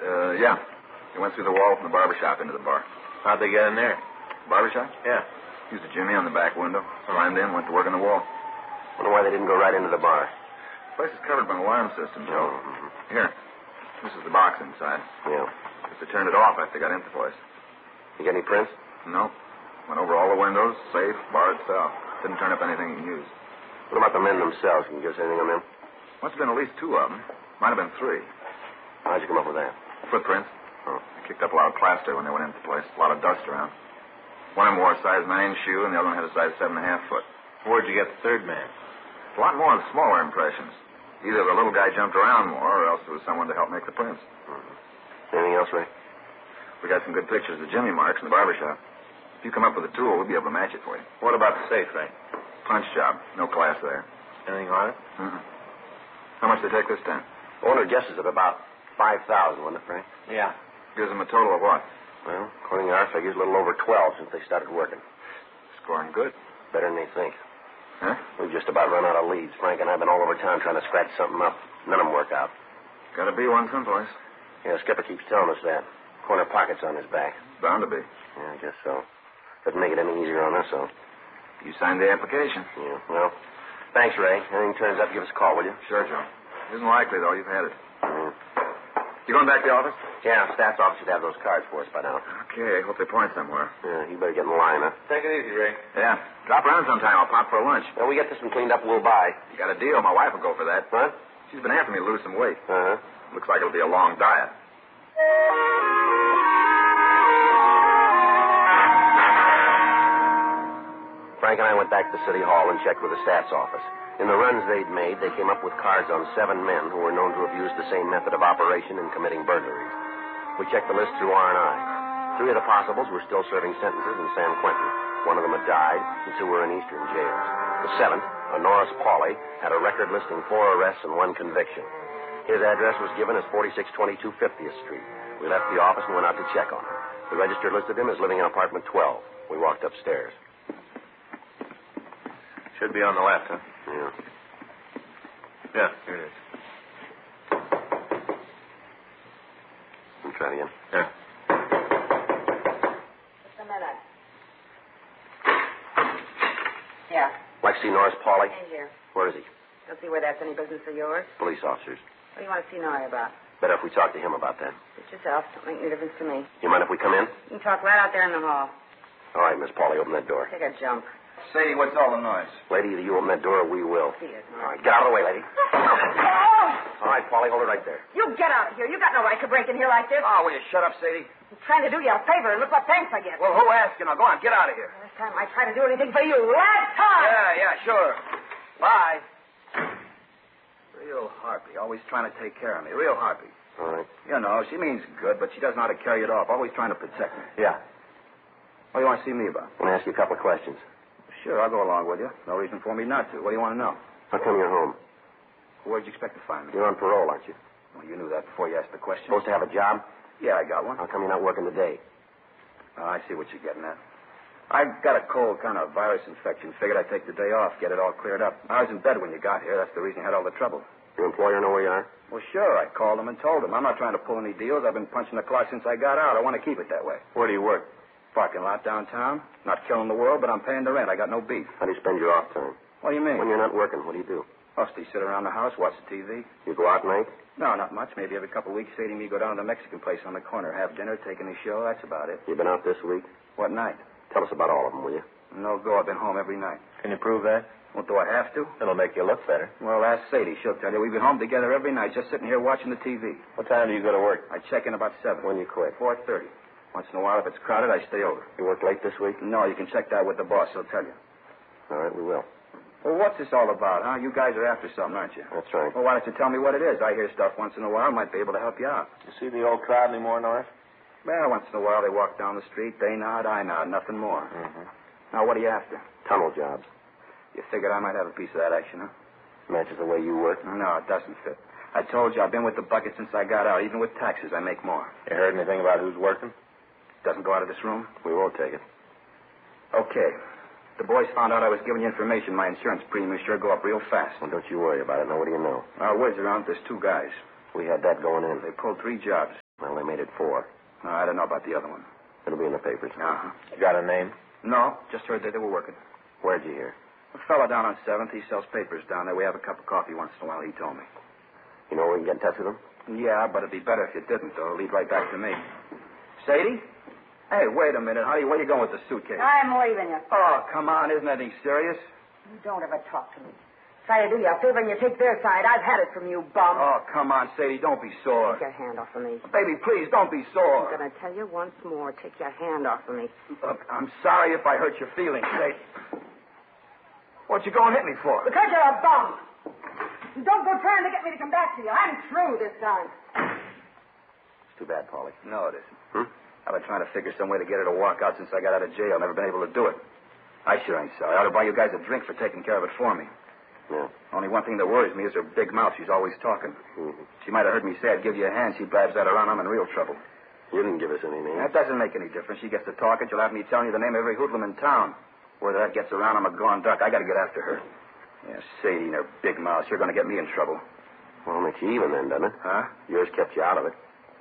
Yeah. They went through the wall from the barber shop into the bar. How'd they get in there? Barber shop? Yeah. Used a jimmy on the back window. Climbed in, went to work on the wall. Wonder why they didn't go right into the bar. The place is covered by an alarm system, Joe. Mm-hmm. Here. This is the box inside. Yeah. If they turned it off after they got into the place. You get any prints? No. Went over all the windows, safe, bar itself. Didn't turn up anything you can use. What about the men themselves? Can you give us anything on them? Must have been at least 2 of them. Might have been 3. How'd you come up with that? Footprints. Oh. They kicked up a lot of plaster when they went into the place. A lot of dust around. One of them wore a size 9 shoe, and the other one had a size 7.5 foot. Where'd you get the third man? A lot more of the smaller impressions. Either the little guy jumped around more, or else there was someone to help make the prints. Mm-hmm. Anything else, Ray? We got some good pictures of Jimmy marks in the barber shop. If you come up with a tool, we'll be able to match it for you. What about the safe, Ray? Punch job. No class there. Anything on it? Mm-mm. How much they take this time? Owner guesses at about 5,000, wasn't it, Frank? Yeah. Gives them a total of what? Well, according to our figures, a little over 12 since they started working. Scoring good. Better than they think. Huh? We've just about run out of leads. Frank and I have been all over town trying to scratch something up. None of them work out. Gotta be one someplace. Yeah, Skipper keeps telling us that. Corner pockets on his back. Bound to be. Yeah, I guess so. Doesn't make it any easier on us, though. You signed the application. Yeah, well, thanks, Ray. Anything turns up, give us a call, will you? Sure, Joe. Isn't likely, though. You've had it. Mm-hmm. You going back to the office? Yeah, staff's office should have those cards for us by now. Okay, hope they point somewhere. Yeah, you better get in line, huh? Take it easy, Ray. Yeah. Drop around sometime. I'll pop for a lunch. When we get this one cleaned up, we'll buy. You got a deal. My wife will go for that. What? She's been after me to lose some weight. Uh-huh. Looks like it'll be a long diet. Frank and I went back to City Hall and checked with the stats office. In the runs they'd made, they came up with cards on 7 men who were known to have used the same method of operation in committing burglaries. We checked the list through R&I. 3 of the possibles were still serving sentences in San Quentin. One of them had died, and 2 were in eastern jails. The 7th, a Norris Pauley, had a record listing 4 arrests and 1 conviction. His address was given as 4622 50th Street. We left the office and went out to check on him. The register listed him as living in apartment 12. We walked upstairs. Should be on the left, huh? Yeah. Yeah, here it is. Let me try it again. Yeah. Just a minute. Yeah, Like to see Norris Pauley? in here. Where is he? Don't see where that's any business of yours. Police officers. What do you want to see Norrie about? Better if we talk to him about that. Suit yourself. Don't make any difference to me. You mind if we come in? You can talk right out there in the hall. All right, Miss Pauley, open that door. Take a jump. Sadie, what's all the noise? Lady, either you open that door or we will. See it, All right, get out of the way, lady. Oh! All right, Pauley, hold it right there. You get out of here. You got no right to break in here like this. Oh, will you shut up, Sadie? I'm trying to do you a favor, and look what thanks I get. Well, who asked you? Now, go on, get out of here. Last time I tried to do anything for you. Last time! Yeah, sure. Bye. Real harpy. Always trying to take care of me. Real harpy. All right. You know, she means good, but she doesn't know how to carry it off. Always trying to protect me. Yeah. What do you want to see me about? I want to ask you a couple of questions. Sure, I'll go along with you. No reason for me not to. What do you want to know? How come you're home? Where'd you expect to find me? You're on parole, aren't you? Well, you knew that before you asked the question. Supposed to have a job? Yeah, I got one. How come you're not working today? Oh, I see what you're getting at. I got a cold kind of virus infection. Figured I'd take the day off, get it all cleared up. I was in bed when you got here. That's the reason you had all the trouble. Your employer know where you are? Well, sure. I called him and told him. I'm not trying to pull any deals. I've been punching the clock since I got out. I want to keep it that way. Where do you work? Parking lot downtown. Not killing the world, but I'm paying the rent. I got no beef. How do you spend your off time? What do you mean? When you're not working, what do you do? Mostly sit around the house, watch the TV. You go out at night? No, not much. Maybe every couple of weeks, Sadie and me go down to the Mexican place on the corner, have dinner, take in the show. That's about it. You been out this week? What night? Tell us about all of them, will you? No go. I've been home every night. Can you prove that? Well, do I have to? It'll make you look better. Well, ask Sadie. She'll tell you. We've been home together every night, just sitting here watching the TV. What time do you go to work? I check in about 7. When you quit? 4:30. Once in a while, if it's crowded, I stay over. You work late this week? No, you can check that with the boss. He'll tell you. All right, we will. Well, what's this all about, huh? You guys are after something, aren't you? That's right. Well, why don't you tell me what it is? I hear stuff once in a while. Might be able to help you out. You see the old crowd anymore, Norris? Well, once in a while, they walk down the street. They nod, I nod. Nothing more. Mm-hmm. Now, what are you after? Tunnel jobs. You figured I might have a piece of that action, huh? Matches the way you work. No, it doesn't fit. I told you I've been with the bucket since I got out. Even with taxes, I make more. You heard anything about who's working? Doesn't go out of this room? We won't take it. Okay. The boys found out I was giving you information. My insurance premium sure go up real fast. Well, don't you worry about it. Now, what do you know? Our words around, there's 2 guys. We had that going in. They pulled 3 jobs. Well, I made it 4. No, I don't know about the other one. It'll be in the papers. Uh-huh. You got a name? No, just heard that they were working. Where'd you hear? A fella down on 7th, he sells papers down there. We have a cup of coffee once in a while, he told me. You know where we can get in touch with him? Yeah, but it'd be better if you didn't, though. It'll lead right back to me. Sadie? Hey, wait a minute, honey. Where you going with the suitcase? I'm leaving you. Oh, come on. Isn't anything serious? You don't ever talk to me. Try to do you a favor and you take their side. I've had it from you, bum. Oh, come on, Sadie. Don't be sore. Take your hand off of me. Baby, please, don't be I'm sore. going to tell you once more. Take your hand off of me. Look, I'm sorry if I hurt your feelings, Sadie. What'd you go and hit me for? Because you're a bum. Don't go trying to get me to come back to you. I'm through this time. It's too bad, Paulie. No, it isn't. I've been trying to figure some way to get her to walk out since I got out of jail. Never been able to do it. I sure ain't sorry. I ought to buy you guys a drink for taking care of it for me. Yeah. Only one thing that worries me is her big mouth. She's always talking. Mm-hmm. She might have heard me say I'd give you a hand. She blabs that around. I'm in real trouble. You didn't give us any names. That doesn't make any difference. She gets to talking. She'll have me telling you the name of every hoodlum in town. Whether that gets around, I'm a gone duck. I got to get after her. Yeah, Sadie and her big mouth. You're going to get me in trouble. Well, it makes you even then, doesn't it? Huh? Yours kept you out of it.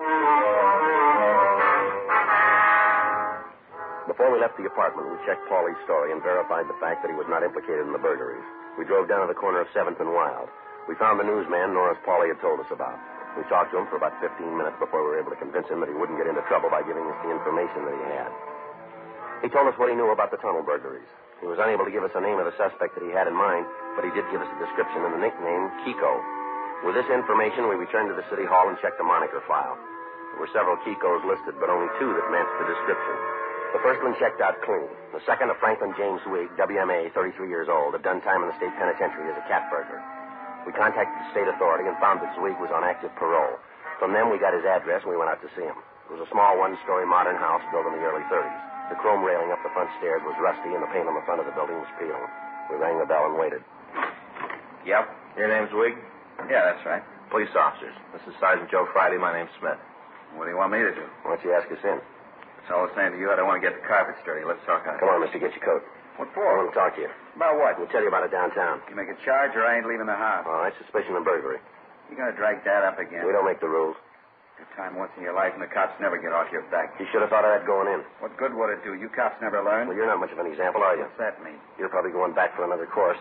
Before we left the apartment, we checked Paulie's story and verified the fact that he was not implicated in the burglaries. We drove down to the corner of 7th and Wild. We found the newsman Norris Paulie had told us about. We talked to him for about 15 minutes before we were able to convince him that he wouldn't get into trouble by giving us the information that he had. He told us what he knew about the tunnel burglaries. He was unable to give us the name of the suspect that he had in mind, but he did give us a description and the nickname Kiko. With this information, we returned to the city hall and checked the moniker file. There were several Kikos listed, but only 2 that matched the description. The first one checked out clean. The second, a Franklin James Wigg, WMA, 33 years old, had done time in the state penitentiary as a cat burglar. We contacted the state authority and found that Zweig was on active parole. From them, we got his address and we went out to see him. It was a small one-story modern house built in the early 30s. The chrome railing up the front stairs was rusty and the paint on the front of the building was peeling. We rang the bell and waited. Yep. Your name's Wigg? Yeah, that's right. Police officers. This is Sergeant Joe Friday. My name's Smith. What do you want me to do? Why don't you ask us in? That's all I was saying to you. I don't want to get the carpet dirty. Let's talk on it. Come on, mister, get your coat. What I for? want to talk to you. About what? We'll tell you about it downtown. You make a charge or I ain't leaving the house. All right, suspicion of burglary. You're going to drag that up again. We don't make the rules. Your time once in your life and the cops never get off your back. You should have thought of that going in. What good would it do? You cops never learn. Well, you're not much of an example, are you? What's that mean? You're probably going back for another course.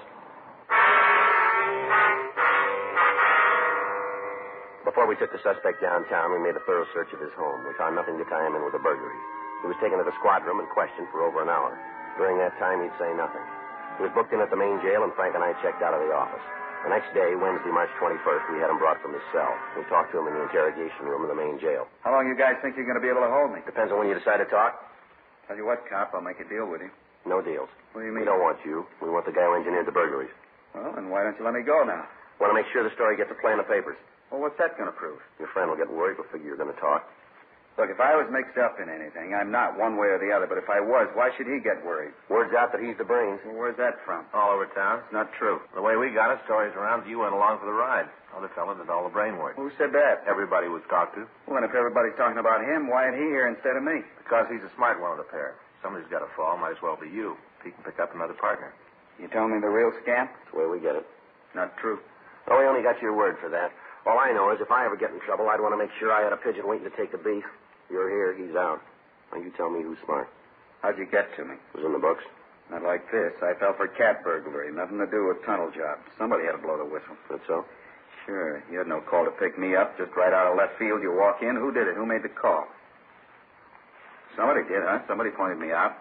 Before we took the suspect downtown, we made a thorough search of his home. We found nothing to tie him in with the burglary. He was taken to the squad room and questioned for over an hour. During that time, he'd say nothing. He was booked in at the main jail, and Frank and I checked out of the office. The next day, Wednesday, March 21st, we had him brought from his cell. We talked to him in the interrogation room of the main jail. How long you guys think you're going to be able to hold me? Depends on when you decide to talk. Tell you what, cop, I'll make a deal with you. No deals. What do you We mean? don't want you. We want the guy who engineered the burglaries. Well, then why don't you let me go now? Want to make sure the story gets a play in the papers. Well, what's that going to prove? Your friend will get worried. We'll figure you're going to talk. Look, if I was mixed up in anything, I'm not one way or the other, but if I was, why should he get worried? Word's out that he's the brains. Well, where's that from? All over town. It's not true. The way we got it, stories around, you went along for the ride. Other fella did all the brain work. Who said that? Everybody was talked to. Well, then if everybody's talking about him, why ain't he here instead of me? Because he's a smart one of the pair. Somebody's got to fall. Might as well be you. He can pick up another partner. You telling me the real scamp? That's the way we get it. Not true. Oh, we only got your word for that. All I know is if I ever get in trouble, I'd want to make sure I had a pigeon waiting to take the beef. You're here, he's out. Now, you tell me who's smart. How'd you get to me? It was in the books. Not like this. I fell for cat burglary. Nothing to do with tunnel job. Somebody had to blow the whistle. That's so? Sure. You had no call to pick me up. Just right out of left field, you walk in. Who did it? Who made the call? Somebody did, huh? Somebody pointed me out.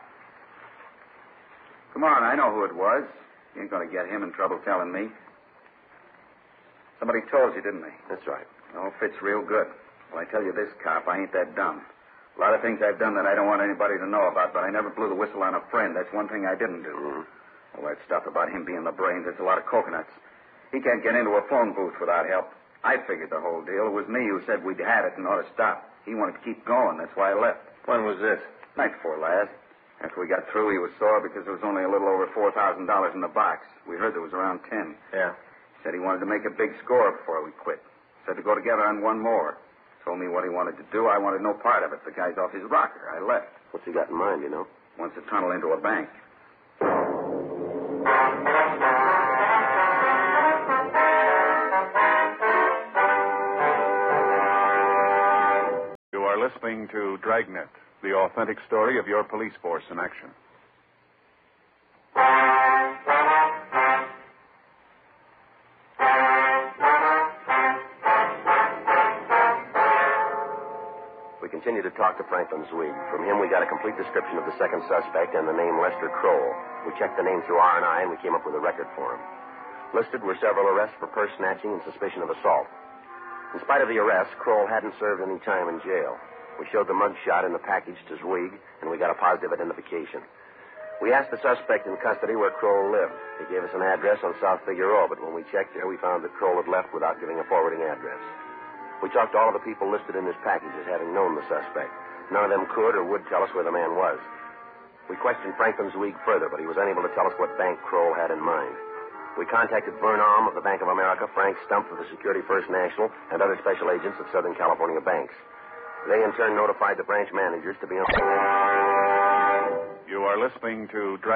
Come on, I know who it was. You ain't going to get him in trouble telling me. Somebody told you, didn't they? That's right. Oh, fits real good. Well, I tell you this, cop, I ain't that dumb. A lot of things I've done that I don't want anybody to know about, but I never blew the whistle on a friend. That's one thing I didn't do. Mm-hmm. All that stuff about him being the brains, it's a lot of coconuts. He can't get into a phone booth without help. I figured the whole deal. It was me who said we'd had it and ought to stop. He wanted to keep going. That's why I left. When was this? Night before last. After we got through, he was sore because there was only a little over $4,000 in the box. We heard there was around 10. Yeah. Said he wanted to make a big score before we quit. Said to go together on one more. Told me what he wanted to do. I wanted no part of it. The guy's off his rocker. I left. What's he got in mind, you know? Wants to tunnel into a bank. You are listening to Dragnet, the authentic story of your police force in action. We continued to talk to Franklin Zweig. From him, we got a complete description of the second suspect and the name Lester Kroll. We checked the name through R&I, and we came up with a record for him. Listed were several arrests for purse snatching and suspicion of assault. In spite of the arrest, Kroll hadn't served any time in jail. We showed the mug shot in the package to Zweig, and we got a positive identification. We asked the suspect in custody where Kroll lived. He gave us an address on South Figueroa, but when we checked there, we found that Kroll had left without giving a forwarding address. We talked to all of the people listed in this package as having known the suspect. None of them could or would tell us where the man was. We questioned Franklin Zweig further, but he was unable to tell us what bank Kroll had in mind. We contacted Vern Alm of the Bank of America, Frank Stump of the Security First National, and other special agents of Southern California banks. They, in turn, notified the branch managers to be on... You are listening to